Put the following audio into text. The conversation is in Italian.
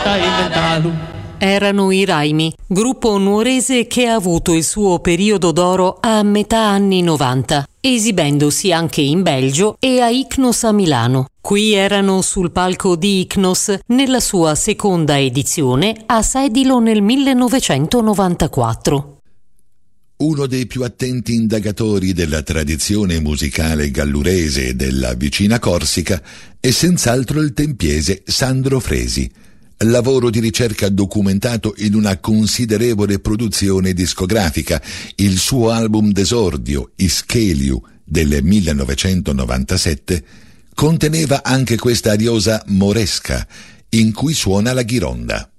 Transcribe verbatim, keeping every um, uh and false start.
Erano i Raimi, gruppo nuorese che ha avuto il suo periodo d'oro a metà anni novanta, esibendosi anche in Belgio e a Icnos a Milano. Qui erano sul palco di Icnos nella sua seconda edizione a Sedilo nel millenovecentonovantaquattro. Uno dei più attenti indagatori della tradizione musicale gallurese e della vicina Corsica è senz'altro il tempiese Sandro Fresi, lavoro di ricerca documentato in una considerevole produzione discografica. Il suo album d'esordio, Ischeliu, del millenovecentonovantasette, conteneva anche questa ariosa moresca, in cui suona la ghironda.